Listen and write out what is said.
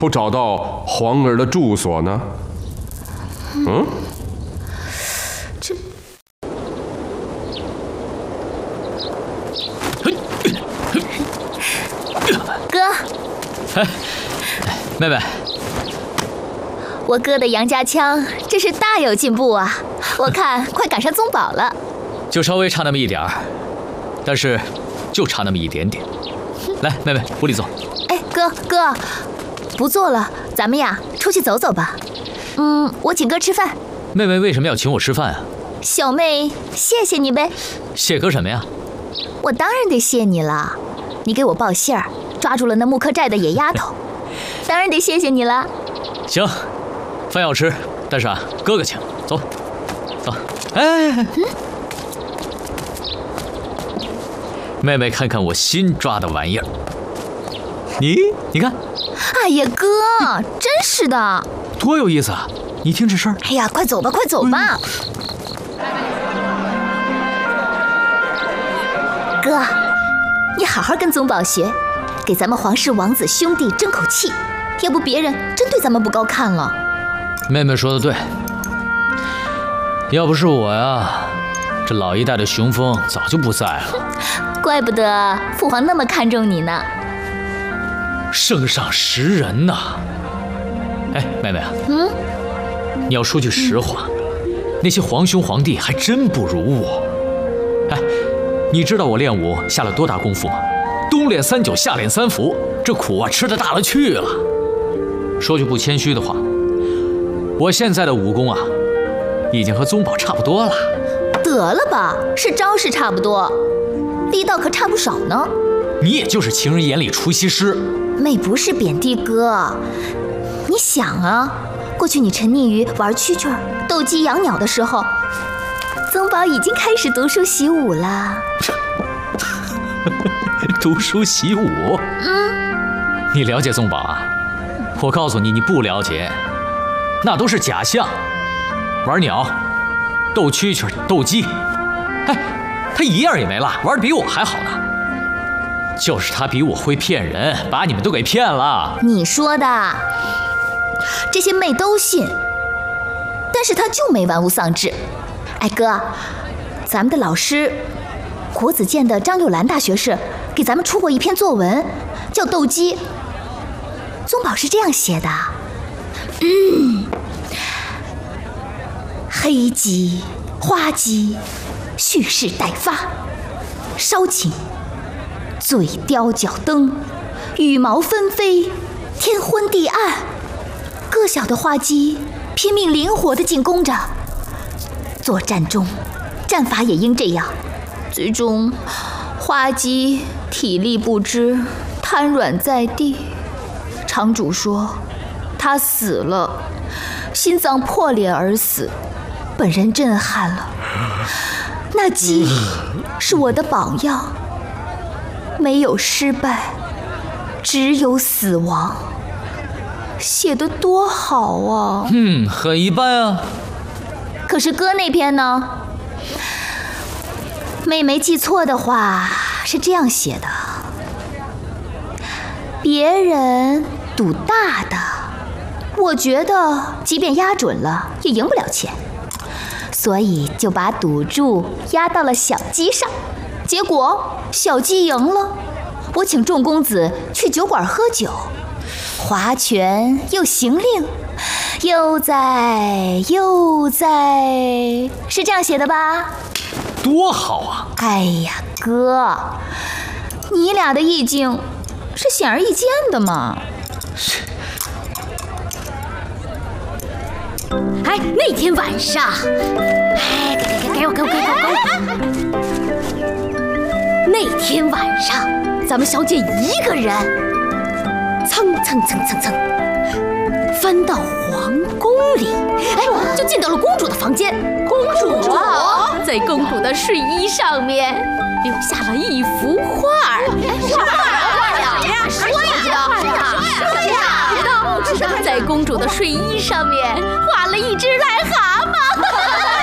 不找到皇儿的住所呢？嗯？ 这……哥， 哎，妹妹， 我哥的杨家枪真是大有进步啊！我看快赶上宗宝了， 就稍微差那么一点儿，但是就差那么一点点。来，妹妹，屋里坐。 哎，哥，不坐了，咱们呀出去走走吧。我请哥吃饭。 妹妹为什么要请我吃饭啊？ 小妹，谢谢你呗。 谢哥什么呀？ 我当然得谢你了，你给我报信儿，抓住了那木刻寨的野丫头，当然得谢谢你了。 行，饭要吃，但是哥哥请，走。哎，妹妹看看我新抓的玩意儿，你看。 哎呀，哥，真是的， 多有意思啊！你听这声儿。 哎呀，快走吧。哥，你好好跟宗宝学，给咱们皇室王子兄弟争口气，要不别人真对咱们不高看了。 妹妹说的对，要不是我呀，这老一代的雄风早就不在了。 怪不得父皇那么看重你呢。 圣上识人呐！哎，妹妹啊，你要说句实话，那些皇兄皇帝还真不如我。哎，你知道我练武下了多大功夫吗？冬练3九，夏练3伏，这苦啊吃得大了去了。说句不谦虚的话，我现在的武功啊，已经和宗宝差不多了。 得了吧，是招式差不多，力道可差不少呢。 你也就是情人眼里出西施。 妹不是贬低哥，你想啊，过去你沉溺于玩蛐蛐、斗鸡、养鸟的时候，宗宝已经开始读书习武了。 读书习武？你了解宗宝啊？我告诉你，你不了解，那都是假象。玩鸟、斗蛐蛐、斗鸡，哎，他一样也没落，玩得比我还好呢。就是他比我会骗人，把你们都给骗了。 你说的，这些妹都信，但是他就没玩物丧志。哎哥，咱们的老师国子监的张六兰大学士给咱们出过一篇作文，叫《斗鸡》。宗宝是这样写的：黑鸡、花鸡，蓄势待发，稍寝。嘴雕脚蹬，羽毛纷飞，天昏地暗。个小的花鸡拼命灵活地进攻着。作战中，战法也应这样。最终，花鸡体力不支，瘫软在地。场主说，他死了，心脏破裂而死。本人震撼了。那鸡是我的榜样。没有失败，只有死亡。写得多好啊！ 很一般啊。 可是哥那篇呢？妹没记错的话，是这样写的：别人赌大的，我觉得即便压准了，也赢不了钱，所以就把赌注压到了小鸡上。结果小鸡赢了，我请众公子去酒馆喝酒，划拳又行令，又在，是这样写的吧？ 多好啊！ 哎呀，哥，你俩的意境是显而易见的嘛。 哎，那天晚上，哎，给我。那天晚上，咱们小姐一个人，蹭，翻到皇宫里，哎，就进到了公主的房间。公主在公主的睡衣上面留下了一幅画儿。什么画呀？说呀！在公主的睡衣上面画了一只癞蛤蟆。